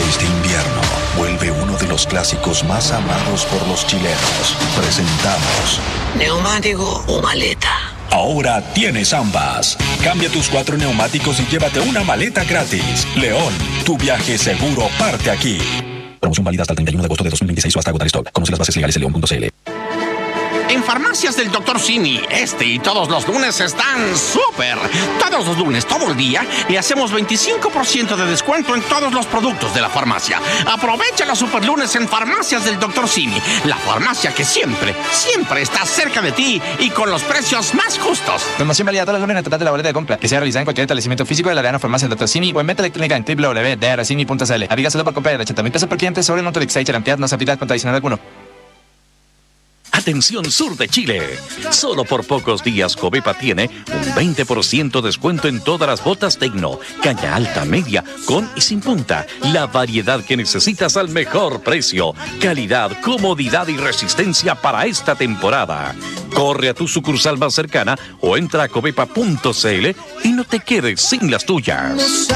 Este invierno vuelve uno de los clásicos más amados por los chilenos. Presentamos ¿neumático o maleta? Ahora tienes ambas. Cambia tus 4 neumáticos y llévate una maleta gratis. León, tu viaje seguro parte aquí. Promoción válida hasta el 31 de agosto de 2026 o hasta agotar stock. Conoce las bases legales en león.cl. En Farmacias del Dr. Simi, este y todos los lunes están súper. Todos los lunes, todo el día, y hacemos 25% de descuento en todos los productos de la farmacia. Aprovecha los super lunes en Farmacias del Dr. Simi, la farmacia que siempre está cerca de ti y con los precios más justos. Promoción válida todos los lunes en total de la boleta de compra, que sea realizada en cualquier establecimiento físico de la Arena Farmacia del Dr. Simi o en venta electrónica en www.drcimi.cl. Aplica solo por compra de 80.000 pesos por cliente sobre Nutrix y Charantead, no se aplica con adicional alguno. Atención sur de Chile. Solo por pocos días Covepa tiene un 20% descuento en todas las botas Tecno, caña alta, media, con y sin punta. La variedad que necesitas al mejor precio. Calidad, comodidad y resistencia para esta temporada. Corre a tu sucursal más cercana o entra a covepa.cl y no te quedes sin las tuyas.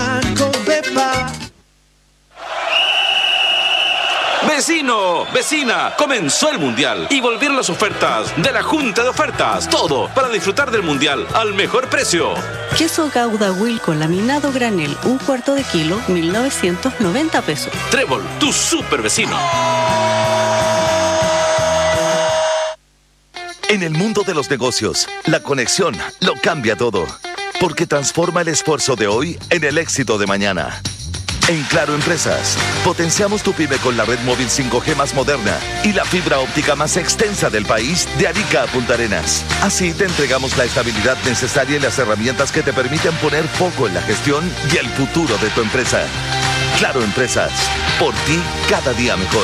Vecino, vecina, comenzó el Mundial y volvieron las ofertas de la Junta de Ofertas. Todo para disfrutar del Mundial al mejor precio. Queso Gouda Wilco laminado granel, 1/4 de kilo, 1.990 pesos. Trébol, tu super vecino. En el mundo de los negocios, la conexión lo cambia todo, porque transforma el esfuerzo de hoy en el éxito de mañana. En Claro Empresas, potenciamos tu pyme con la red móvil 5G más moderna y la fibra óptica más extensa del país de Arica a Punta Arenas. Así te entregamos la estabilidad necesaria y las herramientas que te permiten poner foco en la gestión y el futuro de tu empresa. Claro Empresas, por ti cada día mejor.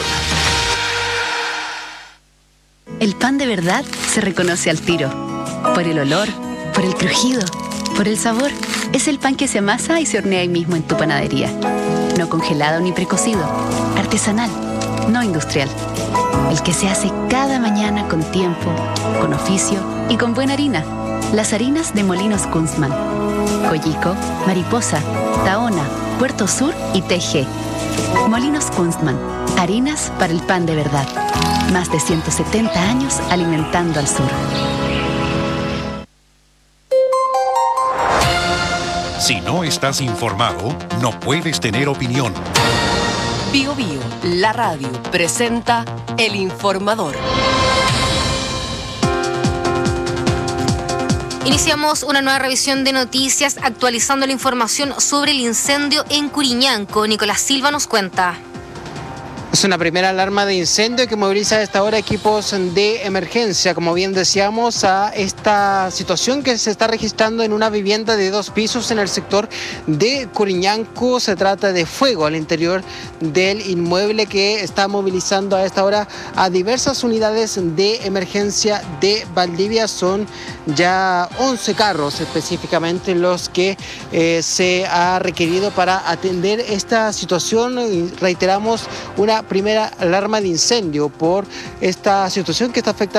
El pan de verdad se reconoce al tiro. Por el olor, por el crujido, por el sabor. Es el pan que se amasa y se hornea ahí mismo en tu panadería. No congelado ni precocido. Artesanal, no industrial. El que se hace cada mañana con tiempo, con oficio y con buena harina. Las harinas de Molinos Kunstmann. Coyico, Mariposa, Tahona, Puerto Sur y TG. Molinos Kunstmann. Harinas para el pan de verdad. Más de 170 años alimentando al sur. Si no estás informado, no puedes tener opinión. Bio Bio, la radio, presenta El Informador. Iniciamos una nueva revisión de noticias actualizando la información sobre el incendio en Curiñanco. Nicolás Silva nos cuenta. Es una primera alarma de incendio que moviliza a esta hora equipos de emergencia, como bien decíamos, a esta situación que se está registrando en una vivienda de 2 pisos en el sector de Curiñanco. Se trata de fuego al interior del inmueble que está movilizando a esta hora a diversas unidades de emergencia de Valdivia. Son ya 11 carros específicamente los que se ha requerido para atender esta situación. Y reiteramos, una primera alarma de incendio por esta situación que está afectando